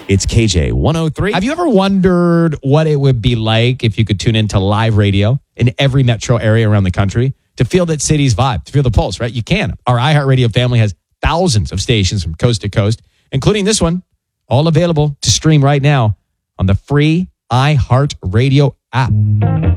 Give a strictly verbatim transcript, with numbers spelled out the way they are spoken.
It's K J one oh three. Have you ever wondered what it would be like if you could tune into live radio in every metro area around the country to feel that city's vibe, to feel the pulse, right? You can. Our iHeartRadio family has thousands of stations from coast to coast, including this one, all available to stream right now on the free iHeartRadio app.